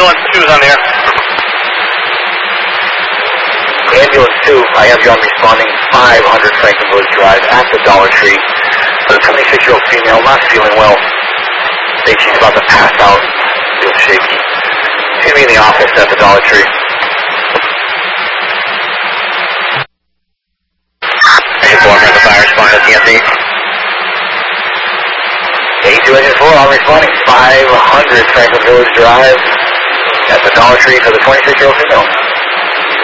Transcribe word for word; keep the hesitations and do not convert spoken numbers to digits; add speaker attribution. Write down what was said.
Speaker 1: Ambulance two is on the air.
Speaker 2: Ambulance two, I have you on responding five hundred Franklin Village Drive at the Dollar Tree. The twenty-six-year-old female not feeling well. Think she's about to pass out. Feels shaky. She's going to be in the office at the Dollar Tree. Agent four, the fire responding at the T M D. Agent two, Agent four, I'm responding five hundred Franklin Village Drive at the Dollar Tree for the twenty-six-year-old female.